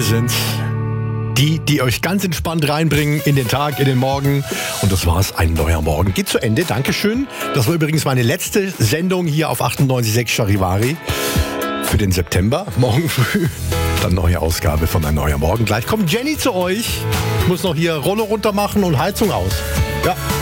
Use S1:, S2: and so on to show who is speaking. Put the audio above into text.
S1: sind die euch ganz entspannt reinbringen in den Tag, in den Morgen. Und das war's, ein neuer Morgen geht zu Ende. Dankeschön. Das war übrigens meine letzte Sendung hier auf 98.6 Charivari für den September. Morgen früh dann neue Ausgabe von Ein neuer Morgen. Gleich kommt Jenny zu euch. Ich muss noch hier Rolle runter machen und Heizung aus. Ja.